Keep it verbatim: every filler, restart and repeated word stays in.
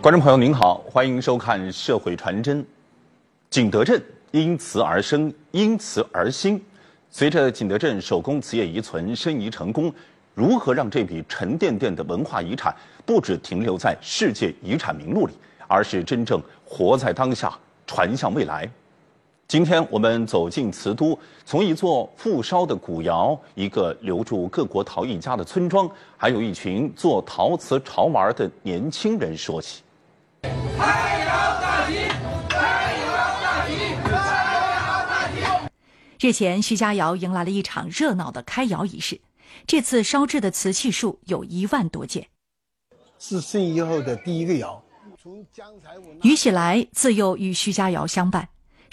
观众朋友您好，欢迎收看《社会传真》。景德镇因瓷而生，因瓷而兴。随着景德镇手工瓷业遗存申遗成功，如何让这笔沉甸甸的文化遗产不只停留在世界遗产名录里，而是真正活在当下，传向未来？今天我们走进瓷都，从一座富烧的古窑，一个留住各国陶艺家的村庄，还有一群做陶瓷潮玩的年轻人说起。 开窑大吉，开窑大吉，开窑大吉。 日前，徐家窑迎来了一场热闹的开窑仪式。这次烧制的瓷器数有一万多件。 自申遗后的第一个窑。 于喜来自幼与徐家窑相伴，